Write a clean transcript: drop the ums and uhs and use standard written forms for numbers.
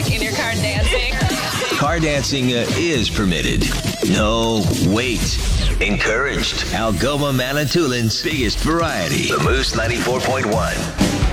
like in your car dancing. Car dancing is permitted. No, wait. Encouraged. Algoma Manitoulин's biggest variety. The Moose 94.1.